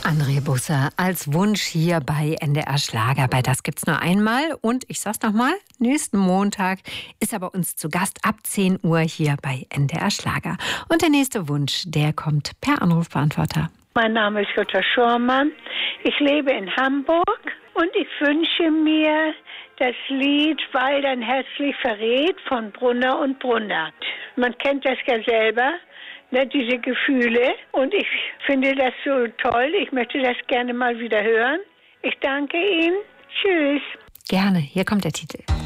André Busse als Wunsch hier bei NDR Schlager. Bei Das gibt's nur einmal. Und ich sag's nochmal, nächsten Montag ist er bei uns zu Gast ab 10 Uhr hier bei NDR Schlager. Und der nächste Wunsch, der kommt per Anrufbeantworter. Mein Name ist Jutta Schormann. Ich lebe in Hamburg und ich wünsche mir das Lied Weil dein Herz dich verrät von Brunner und Brunner. Man kennt das ja selber. Diese Gefühle. Und ich finde das so toll. Ich möchte das gerne mal wieder hören. Ich danke Ihnen. Tschüss. Gerne. Hier kommt der Titel.